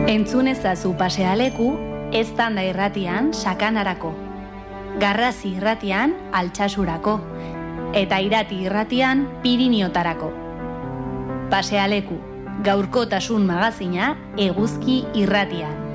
Entzun ezazu Pasealeku, eztanda irratian sakanarako, Garrazi irratian Altsasurako, eta Irati irratian Piriniotarako. Pasealeku, gaurkotasun magazina Eguzki irratian.